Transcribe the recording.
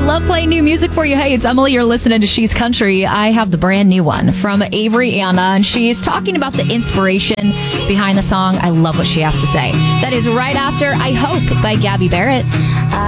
love playing new music for you. Hey, it's Emily. You're listening to She's Country. I have the brand new one from Avery Anna, and she's talking about the inspiration behind the song. I love what she has to say. That is right after I Hope by Gabby Barrett.